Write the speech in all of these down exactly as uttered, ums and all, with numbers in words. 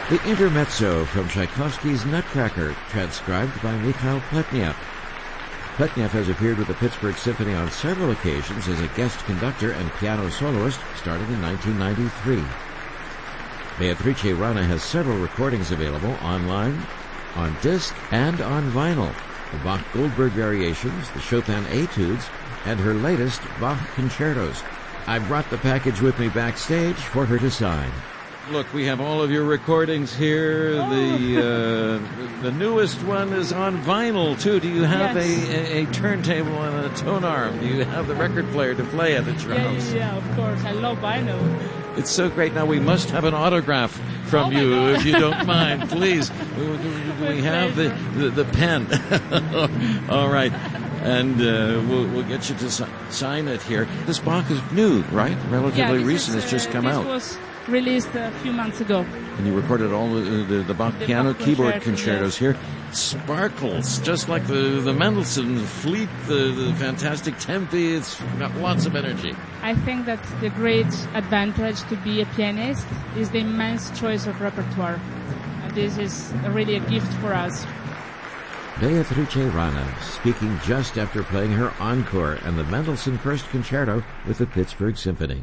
The Intermezzo from Tchaikovsky's Nutcracker, transcribed by Mikhail Pletnev. Pletnev has appeared with the Pittsburgh Symphony on several occasions as a guest conductor and piano soloist, starting in nineteen ninety-three. Beatrice Rana has several recordings available online, on disc, and on vinyl. The Bach-Goldberg Variations, the Chopin Etudes, and her latest Bach Concertos. I brought the package with me backstage for her to sign. Look, we have all of your recordings here. Oh. The uh, the newest one is on vinyl, too. Do you have yes. a, a, a turntable and a tone arm? Do you have the record player to play at at your yeah, house? Yeah, of course. I love vinyl. It's so great. Now, we must have an autograph from oh you, God. if you don't mind. Please. Do we have the, the, the pen? All right. And uh, we'll, we'll get you to si- sign it here. This Bach is new, right? Relatively yeah, recent. Is, it's just uh, come this out. Was released a few months ago. And you recorded all the, the, the Bach the piano Bach keyboard concerto, concertos yes. here. Sparkles, just like the, the Mendelssohn Fleet, the, the fantastic tempi. It's got lots of energy. I think that the great advantage to be a pianist is the immense choice of repertoire. And this is really a gift for us. Beatrice Rana, speaking just after playing her encore and the Mendelssohn First Concerto with the Pittsburgh Symphony.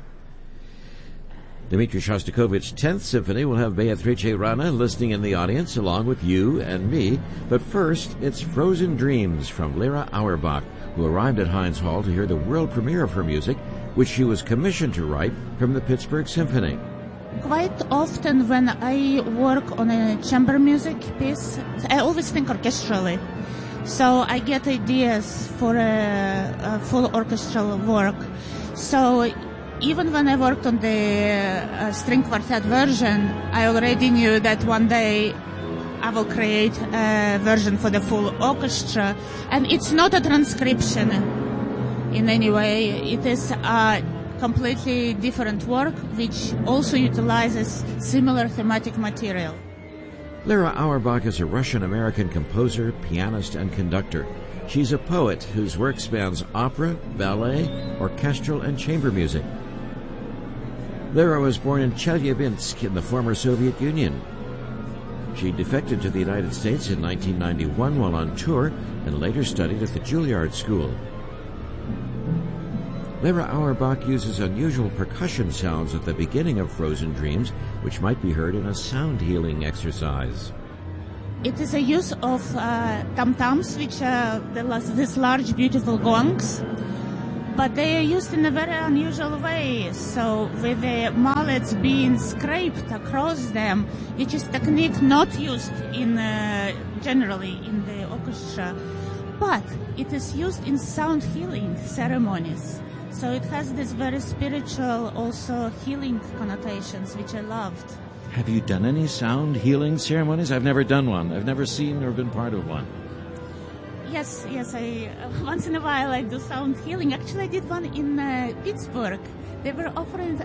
Dmitri Shostakovich's tenth Symphony will have Beatrice Rana listening in the audience along with you and me. But first, it's Frozen Dreams from Lera Auerbach, who arrived at Heinz Hall to hear the world premiere of her music, which she was commissioned to write from the Pittsburgh Symphony. Quite often when I work on a chamber music piece, I always think orchestrally. So I get ideas for a, a full orchestral work. So even when I worked on the uh, string quartet version, I already knew that one day I will create a version for the full orchestra. And it's not a transcription in any way. It is a completely different work, which also utilizes similar thematic material. Lera Auerbach is a Russian-American composer, pianist, and conductor. She's a poet whose work spans opera, ballet, orchestral, and chamber music. Lera was born in Chelyabinsk in the former Soviet Union. She defected to the United States in nineteen ninety-one while on tour and later studied at the Juilliard School. Lera Auerbach uses unusual percussion sounds at the beginning of Frozen Dreams, which might be heard in a sound healing exercise. It is a use of uh, tam-tams, which are these large, beautiful gongs, but they are used in a very unusual way. So with the mallets being scraped across them, which is technique not used in uh, generally in the orchestra, but it is used in sound healing ceremonies. So it has this very spiritual, also healing connotations, which I loved. Have you done any sound healing ceremonies? I've never done one. I've never seen or been part of one. Yes, yes. I uh, once in a while I do sound healing. Actually, I did one in uh, Pittsburgh. They were offering